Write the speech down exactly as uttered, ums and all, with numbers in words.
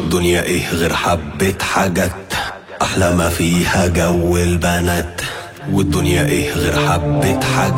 والدنيا ايه غير حبة حاجات احلى ما فيها جو البنات. والدنيا ايه غير حبة حاجات